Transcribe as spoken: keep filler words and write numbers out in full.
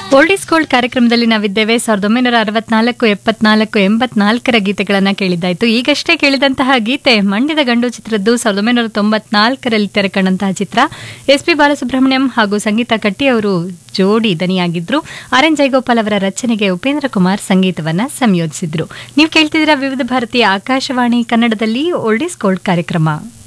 Old gold ಕಾರ್ಯಕ್ರಮದಲ್ಲಿ ನಾವಿದ್ದೇವೆ. ಸಾವಿರದ ಒಂಬೈನೂರ ಅರವತ್ನಾಲ್ಕು ಎಪ್ಪತ್ನಾಲ್ಕು ಎಂಬತ್ನಾಲ್ಕರ ಗೀತೆಗಳನ್ನ ಕೇಳಿದ್ದಾಯ್ತು. ಈಗಷ್ಟೇ ಕೇಳಿದಂತಹ ಗೀತೆ ಮಂಡ್ಯದ ಗಂಡು ಚಿತ್ರದ್ದು. ಸಾವಿರದ ಒಂಬೈನೂರ ತೊಂಬತ್ನಾಲ್ಕರಲ್ಲಿ ತೆರೆ ಕಂಡಂತಹ ಚಿತ್ರ. ಎಸ್ ಪಿ ಬಾಲಸುಬ್ರಹ್ಮಣ್ಯಂ ಹಾಗೂ ಸಂಗೀತ ಕಟ್ಟಿ ಅವರು ಜೋಡಿ ದನಿಯಾಗಿದ್ರು. ಆರ್ ಎನ್ ಜಯಗೋಪಾಲ್ ಅವರ ರಚನೆಗೆ ಉಪೇಂದ್ರ ಕುಮಾರ್ ಸಂಗೀತವನ್ನ ಸಂಯೋಜಿಸಿದ್ರು. ನೀವು ಕೇಳ್ತಿದ್ದೀರಾ ವಿವಿಧ ಭಾರತೀಯ ಆಕಾಶವಾಣಿ ಕನ್ನಡದಲ್ಲಿ ಓಲ್ಡ್ ಗೋಲ್ಡ್ ಕಾರ್ಯಕ್ರಮ.